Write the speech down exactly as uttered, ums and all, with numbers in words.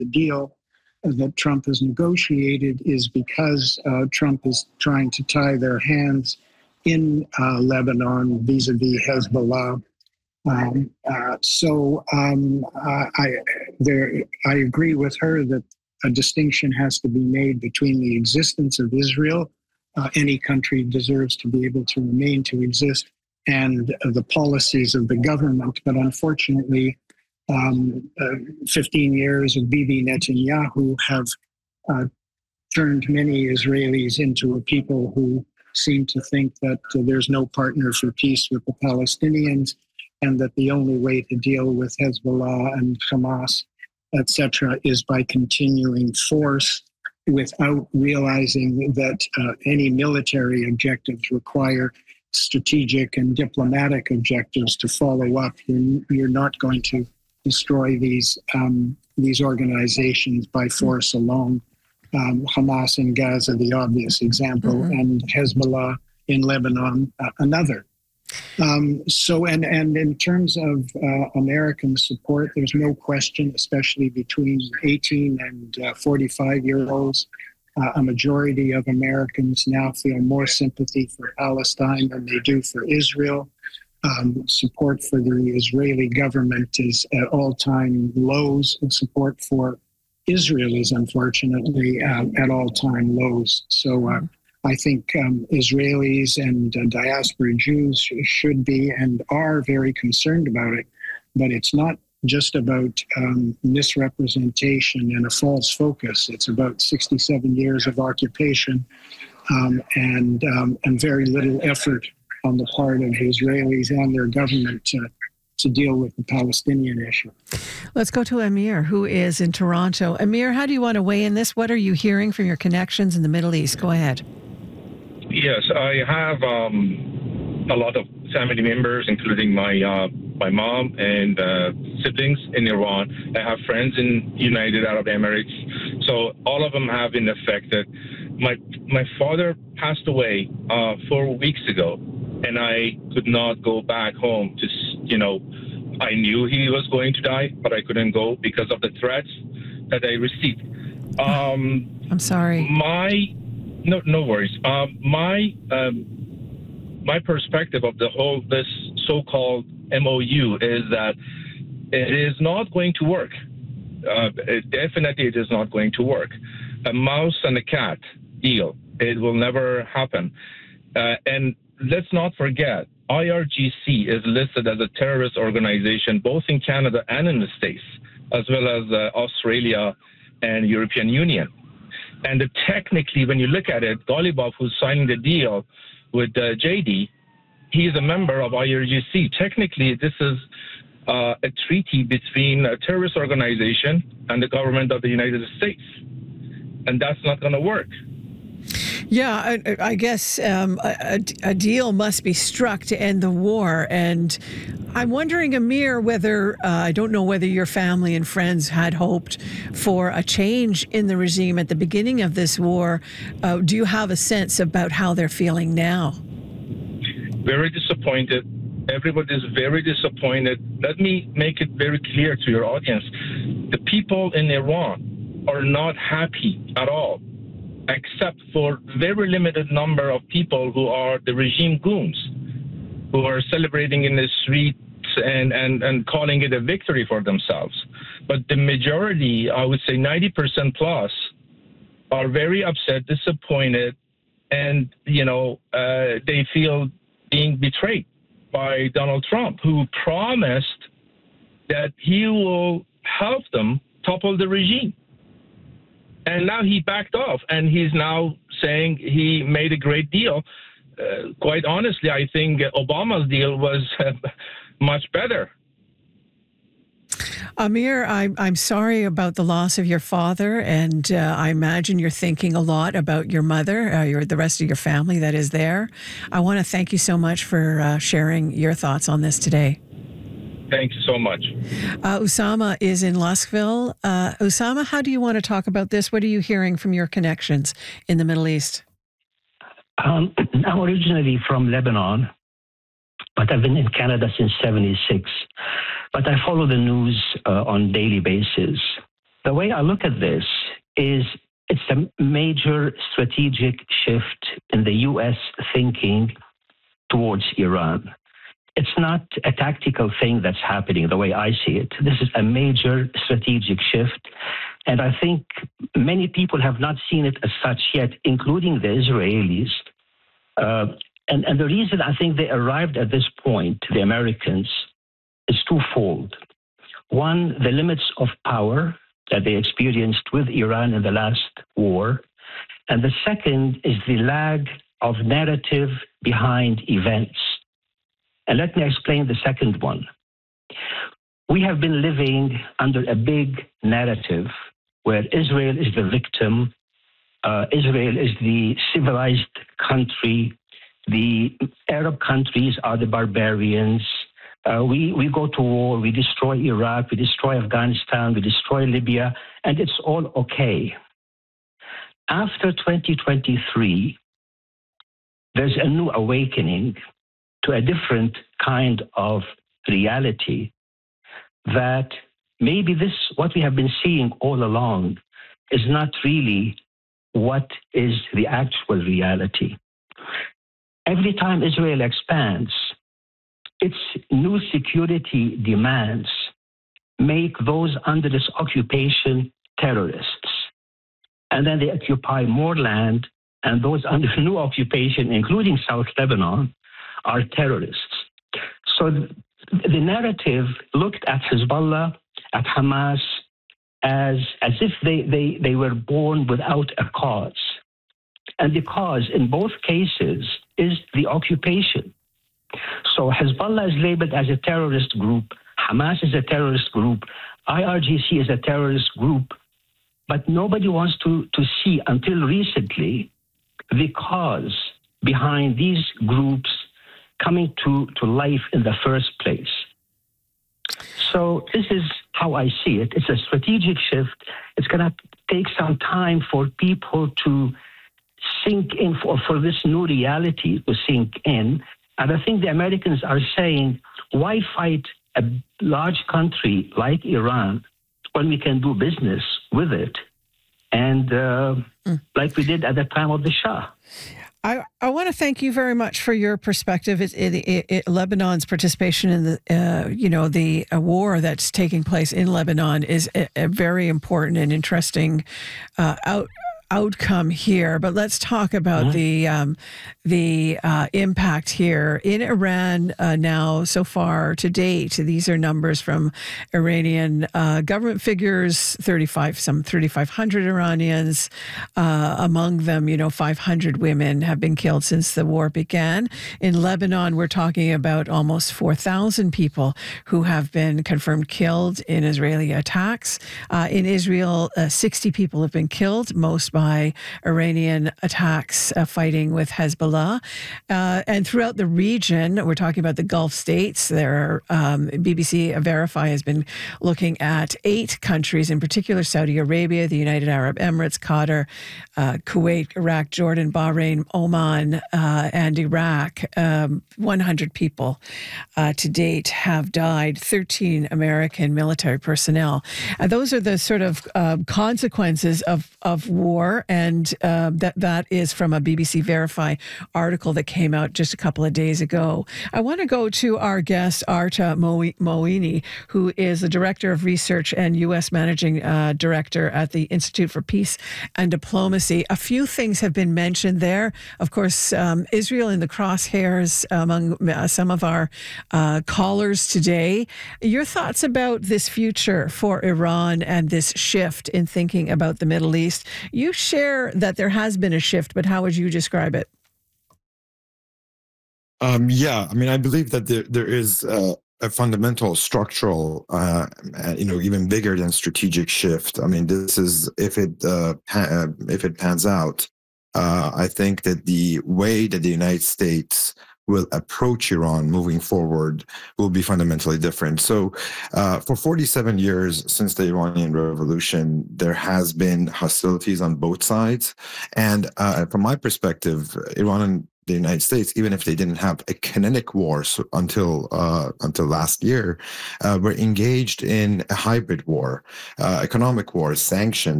the deal that Trump has negotiated is because uh, Trump is trying to tie their hands in uh, Lebanon vis-a-vis Hezbollah. Um, uh, so um, I, there, I agree with her that a distinction has to be made between the existence of Israel. Uh, any country deserves to be able to remain to exist, and uh, the policies of the government. But unfortunately, um, uh, fifteen years of Bibi Netanyahu have uh, turned many Israelis into a people who seem to think that uh, there's no partner for peace with the Palestinians, and that the only way to deal with Hezbollah and Hamas, et cetera, is by continuing force, without realizing that uh, any military objectives require strategic and diplomatic objectives to follow up. You're, you're not going to destroy these um, these organizations by force alone. Um, Hamas in Gaza, the obvious example, mm-hmm. and Hezbollah in Lebanon, uh, another. Um, so, and, and in terms of uh, American support, there's no question, especially between eighteen and forty-five year olds, uh, a majority of Americans now feel more sympathy for Palestine than they do for Israel. Um, support for the Israeli government is at all-time lows, and support for Israel is unfortunately uh, at all-time lows. So, uh, I think um, Israelis and uh, diaspora Jews sh- should be and are very concerned about it, but it's not just about um, misrepresentation and a false focus. It's about sixty-seven years of occupation um, and um, and very little effort on the part of Israelis and their government to, to deal with the Palestinian issue. Let's go to Amir, who is in Toronto. Amir, how do you want to weigh in this? What are you hearing from your connections in the Middle East? Go ahead. Yes, I have um, a lot of family members, including my uh, my mom and uh, siblings in Iran. I have friends in United Arab Emirates. So all of them have been affected. My my father passed away uh, four weeks ago, and I could not go back home to, you know, I knew he was going to die, but I couldn't go because of the threats that I received. Um, I'm sorry. My No, no worries. Um, my um, my perspective of the whole this so-called M O U is that it is not going to work. Uh, it, definitely, it is not going to work. A mouse and a cat deal. It will never happen. Uh, and let's not forget, I R G C is listed as a terrorist organization both in Canada and in the States, as well as uh, Australia and European Union. And technically, when you look at it, Golubov, who's signing the deal with uh, J D, he is a member of I R G C. Technically, this is uh, a treaty between a terrorist organization and the government of the United States. And that's not going to work. Yeah, I, I guess um, a, a deal must be struck to end the war. And I'm wondering, Amir, whether, uh, I don't know whether your family and friends had hoped for a change in the regime at the beginning of this war. Uh, do you have a sense about how they're feeling now? Very disappointed. Everybody is very disappointed. Let me make it very clear to your audience. The people in Iran are not happy at all, except for very limited number of people who are the regime goons, who are celebrating in the streets and, and, and calling it a victory for themselves. But the majority, I would say ninety percent plus, are very upset, disappointed, and, you know, uh, they feel being betrayed by Donald Trump, who promised that he will help them topple the regime. And now he backed off, and he's now saying he made a great deal. Uh, quite honestly, I think Obama's deal was uh, much better. Amir, I'm, I'm sorry about the loss of your father, and uh, I imagine you're thinking a lot about your mother, uh, your, the rest of your family that is there. I want to thank you so much for uh, sharing your thoughts on this today. Thank you so much. Uh, Usama is in Luskville. Uh, Usama, how do you want to talk about this? What are you hearing from your connections in the Middle East? Um, I'm originally from Lebanon, but I've been in Canada since seventy-six. But I follow the news uh, on a daily basis. The way I look at this is it's a major strategic shift in the U S thinking towards Iran. It's not a tactical thing that's happening the way I see it. This is a major strategic shift. And I think many people have not seen it as such yet, including the Israelis. Uh, and, and the reason I think they arrived at this point, the Americans, is twofold. One, the limits of power that they experienced with Iran in the last war. And the second is the lag of narrative behind events. And let me explain the second one. We have been living under a big narrative where Israel is the victim, uh, Israel is the civilized country, the Arab countries are the barbarians. Uh, we, we go to war, we destroy Iraq, we destroy Afghanistan, we destroy Libya, and it's all okay. After twenty twenty-three, there's a new awakening to a different kind of reality that maybe this, what we have been seeing all along, is not really what is the actual reality. Every time Israel expands, its new security demands make those under this occupation terrorists. And then they occupy more land, and those under new occupation, including South Lebanon, are terrorists. So the narrative looked at Hezbollah, at Hamas, as, as if they, they, they were born without a cause. And the cause in both cases is the occupation. So Hezbollah is labeled as a terrorist group, Hamas is a terrorist group, I R G C is a terrorist group, but nobody wants to, to see until recently the cause behind these groups coming to, to life in the first place. So this is how I see it. It's a strategic shift. It's going to take some time for people to sink in, for, for this new reality to sink in. And I think the Americans are saying, why fight a large country like Iran when we can do business with it? And uh, mm. like we did at the time of the Shah. I, I want to thank you very much for your perspective. It, it, it, it, Lebanon's participation in the, uh, you know, the uh, war that's taking place in Lebanon is a, a very important and interesting uh, out. outcome here, but let's talk about mm-hmm. the um, the uh, impact here in Iran uh, now so far to date. These are numbers from Iranian uh, government figures. thirty-five, some thirty-five hundred Iranians, uh, among them, you know, five hundred women have been killed since the war began. In Lebanon, we're talking about almost four thousand people who have been confirmed killed in Israeli attacks. Uh, in Israel, uh, sixty people have been killed, most by by Iranian attacks uh, fighting with Hezbollah. Uh, and throughout the region, we're talking about the Gulf states. There are, um, B B C Verify has been looking at eight countries, in particular Saudi Arabia, the United Arab Emirates, Qatar, uh, Kuwait, Iraq, Jordan, Bahrain, Oman, uh, and Iraq. Um, one hundred people uh, to date have died, thirteen American military personnel. Uh, those are the sort of uh, consequences of, of war. And uh, that that is from a B B C Verify article that came out just a couple of days ago. I want to go to our guest, Arta Moini, who is the Director of Research and U S Managing uh, Director at the Institute for Peace and Diplomacy. A few things have been mentioned there. Of course, um, Israel in the crosshairs among uh, some of our uh, callers today. Your thoughts about this future for Iran and this shift in thinking about the Middle East? You share that there has been a shift, but how would you describe it? Um, yeah, I mean, I believe that there there is uh, a fundamental structural, uh, you know, even bigger than strategic shift. I mean, this is if it uh, pa- if it pans out, uh, I think that the way that the United States will approach Iran moving forward will be fundamentally different. So uh, for forty-seven years since the Iranian Revolution, there has been hostilities on both sides. And uh, from my perspective, Iran the United States, even if they didn't have a kinetic war so until uh, until last year, uh, were engaged in a hybrid war, uh, economic war, sanctions.